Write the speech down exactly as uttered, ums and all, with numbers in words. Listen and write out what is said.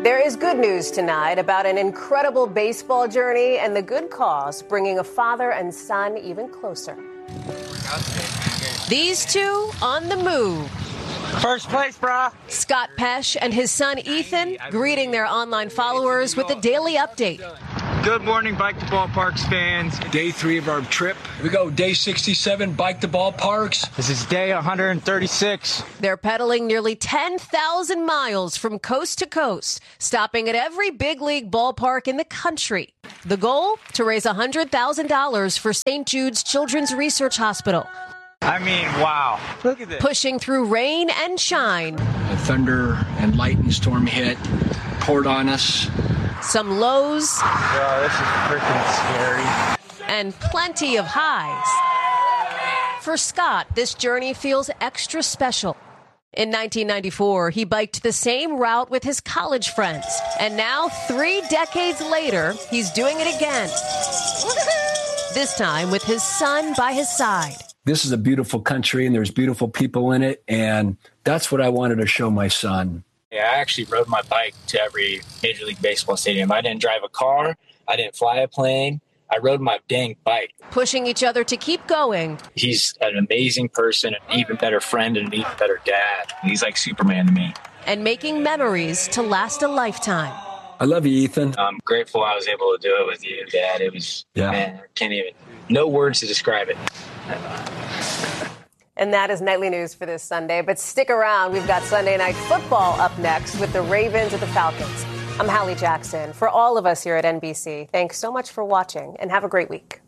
There is good news tonight about an incredible baseball journey and the good cause bringing a father and son even closer. These two on the move. First place, brah. Scott Pesh and his son Ethan greeting their online followers with a daily update. Good morning, Bike to Ballparks fans. Day three of our trip. Here we go, day sixty-seven, Bike to Ballparks. This is day one hundred thirty-six. They're pedaling nearly ten thousand miles from coast to coast, stopping at every big league ballpark in the country. The goal? To raise one hundred thousand dollars for Saint Jude's Children's Research Hospital. I mean, wow. Look at this. Pushing through rain and shine. A thunder and lightning storm hit, poured on us. Some lows. Oh, this is freaking scary. And plenty of highs. For Scott, this journey feels extra special. In nineteen ninety-four, he biked the same route with his college friends. And now, three decades later, he's doing it again. This time with his son by his side. This is a beautiful country, and there's beautiful people in it, and that's what I wanted to show my son. Yeah, I actually rode my bike to every Major League Baseball stadium. I didn't drive a car. I didn't fly a plane. I rode my dang bike. Pushing each other to keep going. He's an amazing person, an even better friend, and an even better dad. He's like Superman to me. And making memories to last a lifetime. I love you, Ethan. I'm grateful I was able to do it with you, Dad. It was, yeah. man, I can't even, no words to describe it. And that is Nightly News for this Sunday. But stick around. We've got Sunday Night Football up next with the Ravens at the Falcons. I'm Hallie Jackson. For all of us here at N B C, thanks so much for watching and have a great week.